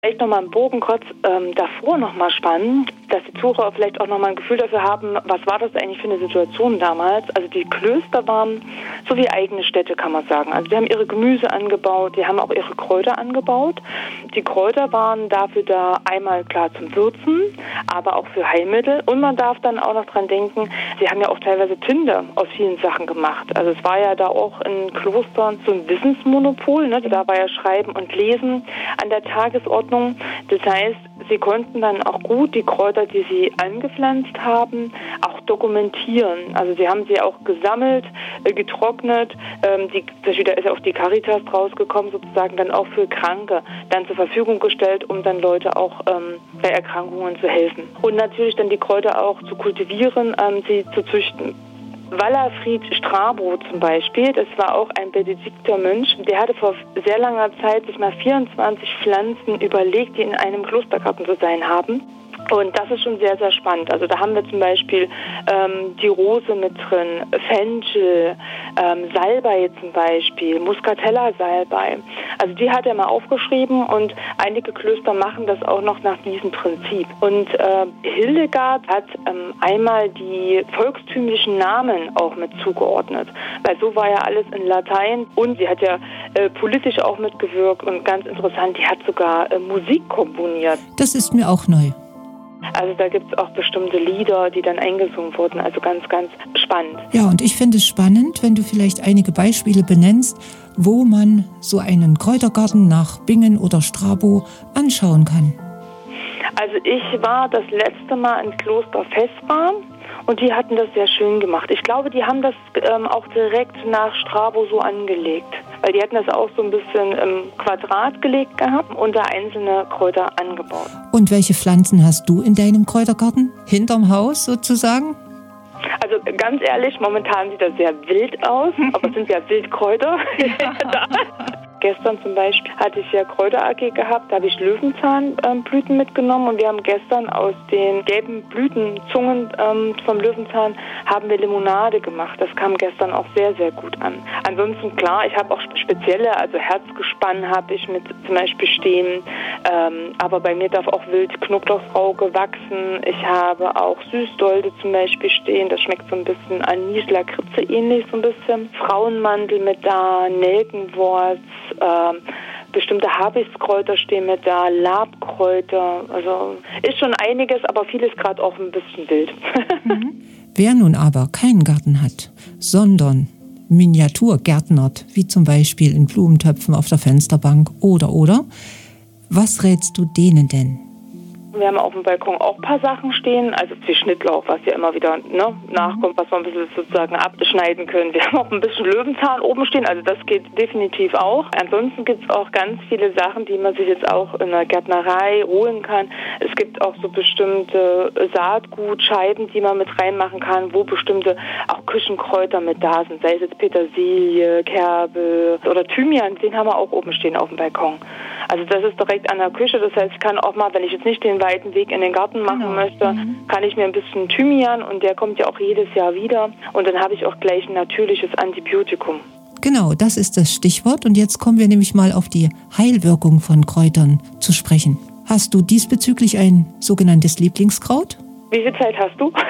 Vielleicht nochmal einen Bogen kurz davor nochmal spannen, dass die Zuhörer vielleicht auch nochmal ein Gefühl dafür haben, was war das eigentlich für eine Situation damals. Also die Klöster waren so wie eigene Städte, kann man sagen. Also die haben ihre Gemüse angebaut, die haben auch ihre Kräuter angebaut. Die Kräuter waren dafür da, einmal klar zum Würzen, aber auch für Heilmittel. Und man darf dann auch noch dran denken, sie haben ja auch teilweise Tinte aus vielen Sachen gemacht. Also es war ja da auch in Klostern so ein Wissensmonopol, ne? Da war ja Schreiben und Lesen an der Tagesordnung. Das heißt, sie konnten dann auch gut die Kräuter, die sie angepflanzt haben, auch dokumentieren. Also sie haben sie auch gesammelt, getrocknet. Da ist ja auch die Caritas rausgekommen, sozusagen dann auch für Kranke dann zur Verfügung gestellt, um dann Leute auch bei Erkrankungen zu helfen. Und natürlich dann die Kräuter auch zu kultivieren, sie zu züchten. Walafrid Strabo zum Beispiel, das war auch ein benedikter Mönch, der hatte vor sehr langer Zeit sich mal 24 Pflanzen überlegt, die in einem Klostergarten zu sein haben. Und das ist schon sehr, sehr spannend. Also da haben wir zum Beispiel die Rose mit drin, Fenchel, Salbei zum Beispiel, Muscatella-Salbei. Also die hat er mal aufgeschrieben und einige Klöster machen das auch noch nach diesem Prinzip. Und Hildegard hat einmal die volkstümlichen Namen auch mit zugeordnet, weil so war ja alles in Latein und sie hat ja politisch auch mitgewirkt und ganz interessant, die hat sogar Musik komponiert. Das ist mir auch neu. Also da gibt es auch bestimmte Lieder, die dann eingesungen wurden. Also ganz, ganz spannend. Ja, und ich finde es spannend, wenn du vielleicht einige Beispiele benennst, wo man so einen Kräutergarten nach Bingen oder Strabo anschauen kann. Also ich war das letzte Mal in Kloster Vespa und die hatten das sehr schön gemacht. Ich glaube, die haben das auch direkt nach Strabo so angelegt. Weil die hatten das auch so ein bisschen im Quadrat gelegt gehabt und da einzelne Kräuter angebaut. Und welche Pflanzen hast du in deinem Kräutergarten? Hinterm Haus sozusagen? Also ganz ehrlich, momentan sieht das sehr wild aus, aber es sind ja Wildkräuter. Gestern zum Beispiel hatte ich ja Kräuter-AG gehabt, da habe ich Löwenzahnblüten mitgenommen und wir haben gestern aus den gelben Blütenzungen vom Löwenzahn haben wir Limonade gemacht. Das kam gestern auch sehr, sehr gut an. Ansonsten klar, ich habe auch spezielle, also Herzgespann habe ich mit zum Beispiel stehen, aber bei mir darf auch Wild-Knoblauchsrauke wachsen. Ich habe auch Süßdolde zum Beispiel stehen, das schmeckt so ein bisschen Anis-Lakritze ähnlich so ein bisschen. Frauenmandel mit da, Nelkenwurz, bestimmte Habichtskräuter stehen mit da, Labkräuter, also ist schon einiges, aber vieles gerade auch ein bisschen wild. Wer nun aber keinen Garten hat, sondern Miniatur gärtnert, wie zum Beispiel in Blumentöpfen auf der Fensterbank oder, was rätst du denen denn? Wir haben auf dem Balkon auch ein paar Sachen stehen, also wie Schnittlauch, was ja immer wieder nachkommt, was wir ein bisschen sozusagen abschneiden können. Wir haben auch ein bisschen Löwenzahn oben stehen, also das geht definitiv auch. Ansonsten gibt es auch ganz viele Sachen, die man sich jetzt auch in der Gärtnerei holen kann. Es gibt auch so bestimmte Saatgutscheiben, die man mit reinmachen kann, wo bestimmte auch Küchenkräuter mit da sind, sei es jetzt Petersilie, Kerbel oder Thymian, den haben wir auch oben stehen auf dem Balkon. Also das ist direkt an der Küche, das heißt, ich kann auch mal, wenn ich jetzt nicht den weiten Weg in den Garten machen möchte, kann ich mir ein bisschen Thymian und der kommt ja auch jedes Jahr wieder und dann habe ich auch gleich ein natürliches Antibiotikum. Genau, das ist das Stichwort und jetzt kommen wir nämlich mal auf die Heilwirkung von Kräutern zu sprechen. Hast du diesbezüglich ein sogenanntes Lieblingskraut? Wie viel Zeit hast du?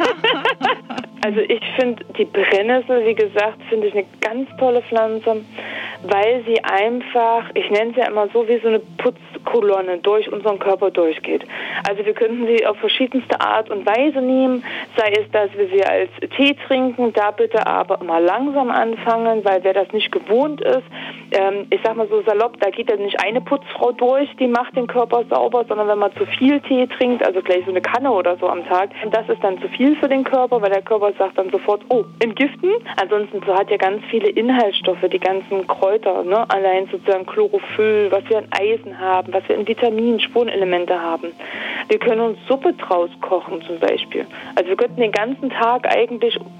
Also ich finde die Brennnessel, wie gesagt, finde ich eine ganz tolle Pflanze, weil sie einfach, ich nenne es ja immer so, wie so eine Putzkolonne durch unseren Körper durchgeht. Also wir könnten sie auf verschiedenste Art und Weise nehmen, sei es, dass wir sie als Tee trinken, da bitte aber immer langsam anfangen, weil wer das nicht gewohnt ist, ich sag mal so salopp, da geht ja nicht eine Putzfrau durch, die macht den Körper sauber, sondern wenn man zu viel Tee trinkt, also gleich so eine Kanne oder so am Tag, das ist dann zu viel für den Körper, weil der Körper sagt dann sofort, oh, entgiften. Ansonsten so hat ja ganz viele Inhaltsstoffe, die ganzen Kräuter, allein sozusagen Chlorophyll, was wir an Eisen haben, was wir in Vitaminen, Spurenelemente haben. Wir können uns Suppe draus kochen zum Beispiel. Also wir könnten den ganzen Tag eigentlich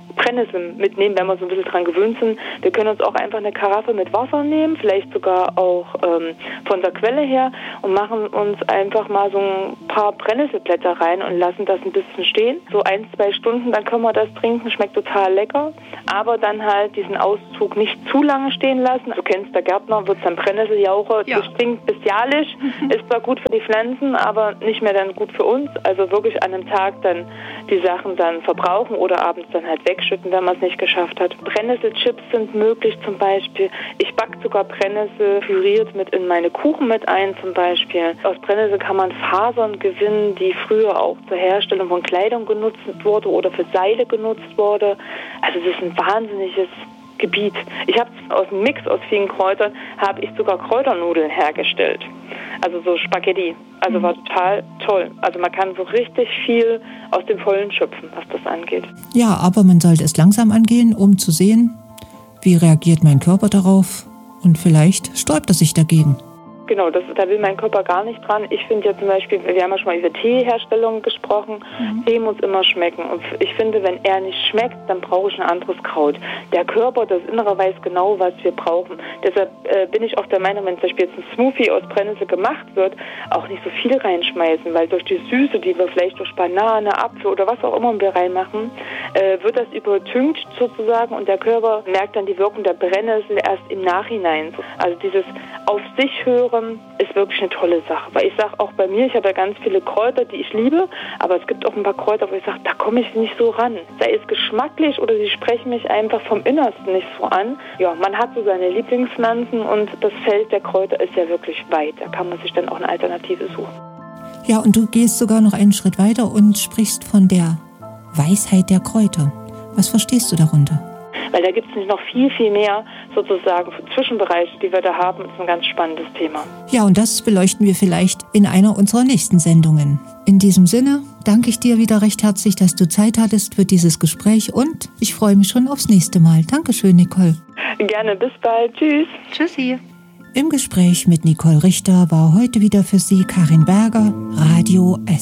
Brennnessel mitnehmen, wenn wir so ein bisschen dran gewöhnt sind. Wir können uns auch einfach eine Karaffe mit Wasser nehmen, vielleicht sogar auch von der Quelle her und machen uns einfach mal so ein paar Brennnesselblätter rein und lassen das ein bisschen stehen. So 1-2 Stunden, dann können wir das trinken, schmeckt total lecker. Aber dann halt diesen Auszug nicht zu lange stehen lassen. Du kennst der Gärtner, wird dann Brennnesseljauche. Ja. Das stinkt bestialisch, ist zwar gut für die Pflanzen, aber nicht mehr dann gut für uns. Also wirklich an einem Tag dann die Sachen dann verbrauchen oder abends dann halt wegschütten, wenn man es nicht geschafft hat. Brennnesselchips sind möglich zum Beispiel. Ich backe sogar Brennnessel püriert mit in meine Kuchen mit ein zum Beispiel. Aus Brennnessel kann man Fasern gewinnen, die früher auch zur Herstellung von Kleidung genutzt wurde oder für Seile genutzt wurde. Also das ist ein wahnsinniges Gebiet. Ich habe aus dem Mix aus vielen Kräutern, habe ich sogar Kräuternudeln hergestellt. Also so Spaghetti. Also war total toll. Also man kann so richtig viel aus dem Vollen schöpfen, was das angeht. Ja, aber man sollte es langsam angehen, um zu sehen, wie reagiert mein Körper darauf und vielleicht sträubt er sich dagegen. Genau, da will mein Körper gar nicht dran. Ich finde ja zum Beispiel, wir haben ja schon mal über Teeherstellung gesprochen. Tee muss immer schmecken. Und ich finde, wenn er nicht schmeckt, dann brauche ich ein anderes Kraut. Der Körper, das Innere weiß genau, was wir brauchen. Deshalb bin ich auch der Meinung, wenn zum Beispiel jetzt ein Smoothie aus Brennnessel gemacht wird, auch nicht so viel reinschmeißen, weil durch die Süße, die wir vielleicht durch Banane, Apfel oder was auch immer wir reinmachen, wird das übertüncht sozusagen und der Körper merkt dann die Wirkung der Brennnessel erst im Nachhinein. Also dieses auf sich hören ist wirklich eine tolle Sache. Weil ich sage auch bei mir, ich habe ja ganz viele Kräuter, die ich liebe, aber es gibt auch ein paar Kräuter, wo ich sage, da komme ich nicht so ran. Sei es geschmacklich oder sie sprechen mich einfach vom Innersten nicht so an. Ja, man hat so seine Lieblingspflanzen und das Feld der Kräuter ist ja wirklich weit. Da kann man sich dann auch eine Alternative suchen. Ja, und du gehst sogar noch einen Schritt weiter und sprichst von der Weisheit der Kräuter. Was verstehst du darunter? Weil da gibt es noch viel, viel mehr sozusagen Zwischenbereiche, die wir da haben. Das ist ein ganz spannendes Thema. Ja, und das beleuchten wir vielleicht in einer unserer nächsten Sendungen. In diesem Sinne danke ich dir wieder recht herzlich, dass du Zeit hattest für dieses Gespräch und ich freue mich schon aufs nächste Mal. Dankeschön, Nicole. Gerne, bis bald. Tschüss. Tschüssi. Im Gespräch mit Nicole Richter war heute wieder für Sie Karin Berger, Radio